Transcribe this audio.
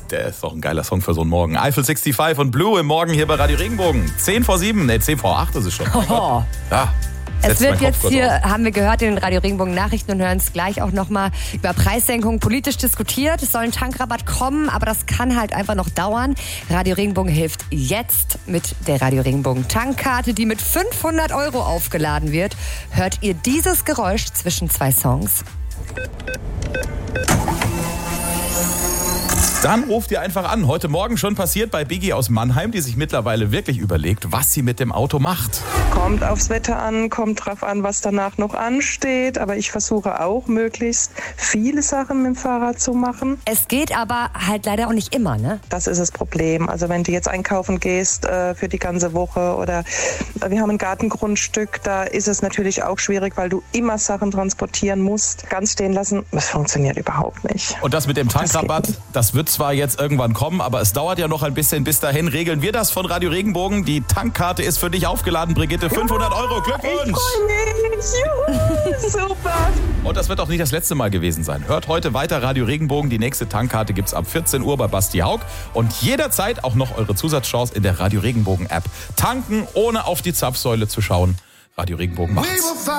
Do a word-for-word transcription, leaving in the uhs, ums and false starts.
Der ist doch ein geiler Song für so einen Morgen. Eiffel fünfundsechzig und Blue im Morgen hier bei Radio Regenbogen. zehn vor sieben, ne, zehn vor acht ist es schon. Oh. Ja. Es wird jetzt hier, haben wir gehört in den Radio Regenbogen Nachrichten und hören es gleich auch nochmal, über Preissenkungen politisch diskutiert. Es soll ein Tankrabatt kommen, aber das kann halt einfach noch dauern. Radio Regenbogen hilft jetzt mit der Radio Regenbogen Tankkarte, die mit fünfhundert Euro aufgeladen wird. Hört ihr dieses Geräusch zwischen zwei Songs? Dann ruft ihr einfach an. Heute Morgen schon passiert bei Biggie aus Mannheim, die sich mittlerweile wirklich überlegt, was sie mit dem Auto macht. Kommt aufs Wetter an, kommt drauf an, was danach noch ansteht. Aber ich versuche auch, möglichst viele Sachen mit dem Fahrrad zu machen. Es geht aber halt leider auch nicht immer, ne? Das ist das Problem. Also wenn du jetzt einkaufen gehst äh, für die ganze Woche oder äh, wir haben ein Gartengrundstück, da ist es natürlich auch schwierig, weil du immer Sachen transportieren musst. Ganz stehen lassen, das funktioniert überhaupt nicht. Und das mit dem Tankrabatt, das wird zwar jetzt irgendwann kommen, aber es dauert ja noch ein bisschen. Bis dahin regeln wir das von Radio Regenbogen. Die Tankkarte ist für dich aufgeladen, Brigitte. fünfhundert Euro, Glückwunsch! Ich freue mich. Juhu, super! Und das wird auch nicht das letzte Mal gewesen sein. Hört heute weiter Radio Regenbogen. Die nächste Tankkarte gibt's ab vierzehn Uhr bei Basti Haug. Und jederzeit auch noch eure Zusatzchance in der Radio Regenbogen App. Tanken, ohne auf die Zapfsäule zu schauen. Radio Regenbogen macht's.